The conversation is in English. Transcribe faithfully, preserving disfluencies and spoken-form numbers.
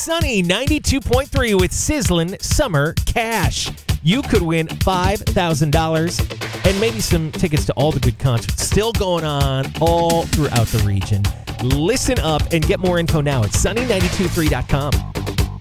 Sunny ninety-two point three with Sizzlin' Summer Cash. You could win five thousand dollars and maybe some tickets to all the good concerts still going on all throughout the region. Listen up and get more info now at sunny nine two three dot com.